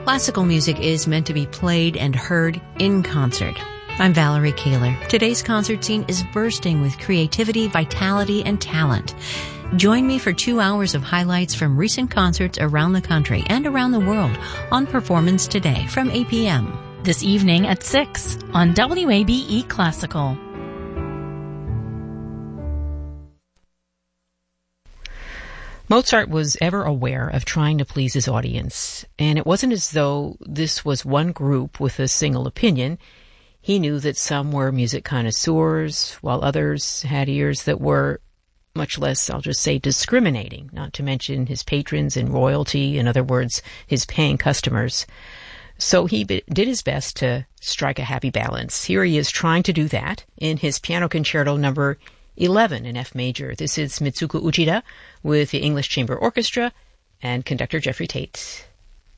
Classical music is meant to be played and heard in concert. I'm Valerie Kaler. Today's concert scene is bursting with creativity, vitality, and talent. Join me for 2 hours of highlights from recent concerts around the country and around the world on Performance Today from 8 p.m. This evening at 6 on WABE Classical. Mozart was ever aware of trying to please his audience, and it wasn't as though this was one group with a single opinion. He knew that some were music connoisseurs, while others had ears that were much less, I'll just say, discriminating, not to mention his patrons and royalty, in other words, his paying customers. So he did his best to strike a happy balance. Here he is trying to do that in his Piano Concerto number 11 in F major. This is Mitsuko Uchida with the English Chamber Orchestra and conductor Jeffrey Tate.